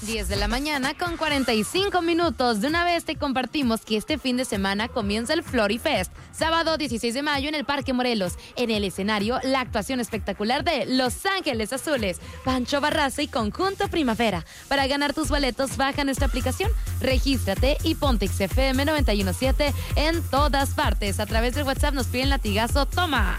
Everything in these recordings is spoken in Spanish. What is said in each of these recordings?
10 de la mañana con 45 minutos. De una vez te compartimos que este fin de semana comienza el Florifest. Sábado 16 de mayo en el Parque Morelos. En el escenario, la actuación espectacular de Los Ángeles Azules, Pancho Barraza y Conjunto Primavera. Para ganar tus boletos, baja nuestra aplicación, regístrate y ponte XFM 91.7 en todas partes. A través del WhatsApp nos piden latigazo. ¡Toma!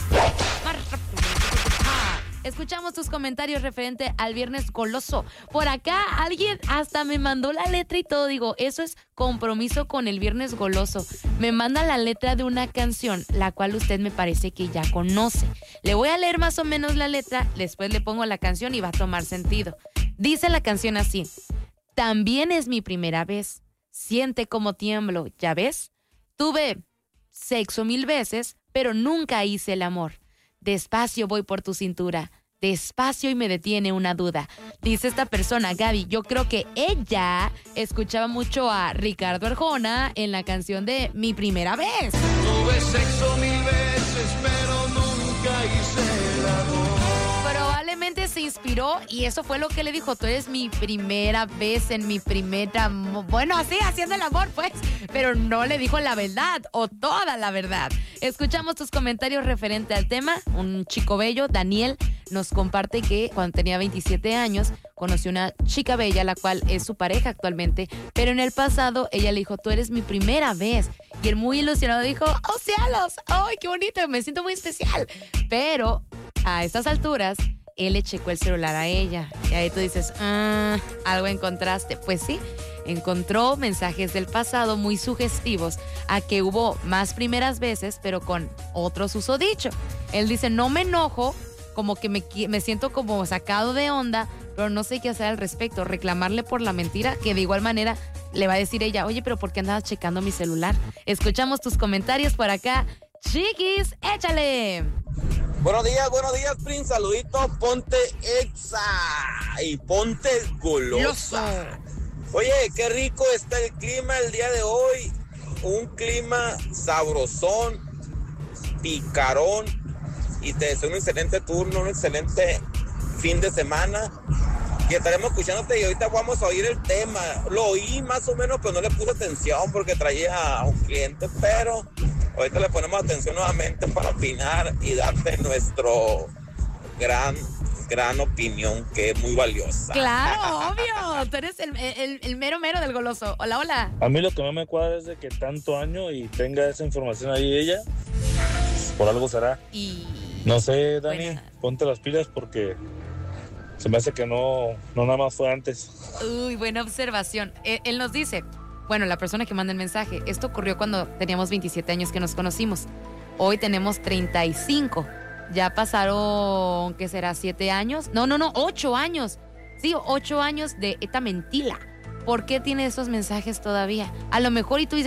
Escuchamos tus comentarios referente al viernes goloso. Por acá alguien hasta me mandó la letra y todo. Digo, eso es compromiso con el viernes goloso. Me manda la letra de una canción, la cual usted me parece que ya conoce. Le voy a leer más o menos la letra, después le pongo la canción y va a tomar sentido. Dice la canción así: también es mi primera vez, siente como tiemblo, ¿ya ves? Tuve sexo 1000 veces, pero nunca hice el amor. Despacio voy por tu cintura, despacio y me detiene una duda. Dice esta persona, Gaby, yo creo que ella escuchaba mucho a Ricardo Arjona en la canción de Mi Primera Vez. Tuve sexo 1000 veces, pero nunca hice el amor. Probablemente se inspiró y eso fue lo que le dijo: tú eres mi primera vez en mi primera... Bueno, así, haciendo el amor, pues. Pero no le dijo la verdad o toda la verdad. Escuchamos tus comentarios referente al tema. Un chico bello, Daniel, nos comparte que cuando tenía 27 años conoció una chica bella, la cual es su pareja actualmente, pero en el pasado ella le dijo: tú eres mi primera vez. Y él, muy ilusionado, dijo: ¡oh cielos! ¡Ay, qué bonito! Me siento muy especial. Pero a estas alturas él le checó el celular a ella. Y ahí tú dices, algo encontraste. Pues sí, encontró mensajes del pasado muy sugestivos a que hubo más primeras veces, pero con otro susodicho. Él dice: no me enojo, como que me siento como sacado de onda, pero no sé qué hacer al respecto. Reclamarle por la mentira, que de igual manera le va a decir ella: oye, pero ¿por qué andabas checando mi celular? Escuchamos tus comentarios por acá. Chiquis, échale. Buenos días, Prince. Saluditos, ponte exa y ponte golosa. Oye, qué rico está el clima el día de hoy. Un clima sabrosón, picarón. Y te deseo un excelente turno, un excelente fin de semana. Y estaremos escuchándote y ahorita vamos a oír el tema. Lo oí más o menos, pero no le puse atención porque traía a un cliente, pero ahorita le ponemos atención nuevamente para opinar y darte nuestro gran opinión, que es muy valiosa. Claro, obvio. Tú eres el mero del goloso. Hola, hola. A mí lo que no me cuadra es de que tanto año y tenga esa información ahí ella, por algo será. Y no sé, Dani, bueno, ponte las pilas porque se me hace que no nada más fue antes. Uy, buena observación. Él nos dice, bueno, la persona que manda el mensaje, esto ocurrió cuando teníamos 27 años que nos conocimos. Hoy tenemos 35. Ya pasaron, ¿qué será? 7 años. No, 8 años. Sí, 8 años de esta mentira. ¿Por qué tiene esos mensajes todavía? A lo mejor y tú dices,